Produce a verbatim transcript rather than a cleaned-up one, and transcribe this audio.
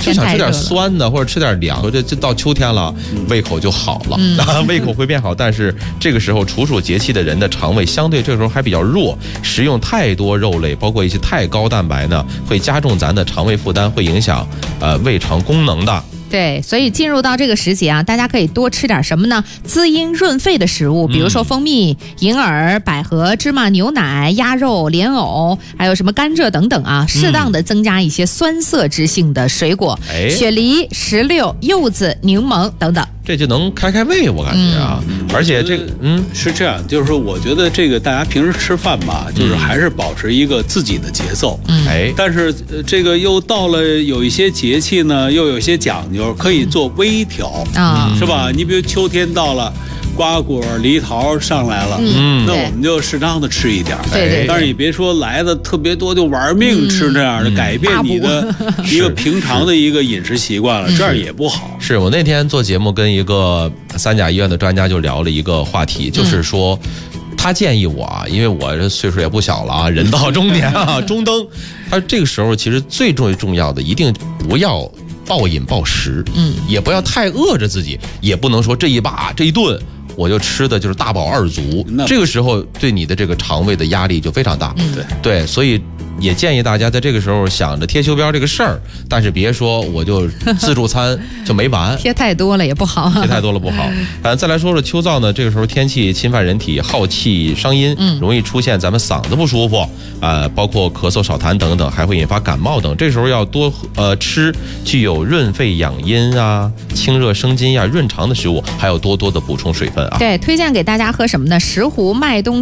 就想吃点酸的或者吃点凉的，这这到秋天了，胃口就好了，嗯、胃口会变好。但是这个时候处暑节气的人的肠胃相对这个时候还比较弱，食用太多肉类，包括一些太高蛋白呢，会加重咱的肠胃负担，会影响呃胃肠功能的。 对，所以进入到这个时节啊，大家可以多吃点什么呢？滋阴润肺的食物，比如说蜂蜜、银耳、百合、芝麻、牛奶、鸭肉、莲藕，还有什么甘蔗等等啊，适当的增加一些酸涩之性的水果，嗯、雪梨、石榴、柚子、柠檬等等。 这就能开开胃，我感觉啊，嗯、而且这个嗯是这样，就是说，我觉得这个大家平时吃饭吧，就是还是保持一个自己的节奏，嗯，哎，但是、呃、这个又到了有一些节气呢，又有些讲究，可以做微调啊、嗯，是吧？你比如秋天到了。瓜果梨桃上来了，嗯，那我们就适当的吃一点， 对对。 但是你别说来的特别多就玩命吃这样的，嗯、改变你的一个平常的一个饮食习惯了，这样也不好。 是我那天做节目跟一个三甲医院的专家就聊了一个话题，就是说。他建议我啊，因为我这岁数也不小了啊，人到中年啊，中登。他这个时候其实最最重要的，一定不要暴饮暴食，嗯，也不要太饿着自己，也不能说这一把这一顿我就吃的就是大饱二足，这个时候对你的这个肠胃的压力就非常大， 嗯，对对，所以。也建议大家在这个时候想着贴秋膘这个事儿，但是别说我就自助餐就没完， 贴太多了也不好， 贴太多了不好。呃，再来说说秋燥呢，这个时候天气侵犯人体，耗气伤阴，嗯，容易出现咱们嗓子不舒服，呃，包括咳嗽、少痰等等，还会引发感冒等。这时候要多呃吃具有润肺养阴啊、清热生津呀、润肠的食物，还有多多的补充水分啊。 对，推荐给大家喝什么呢？石斛麦冬。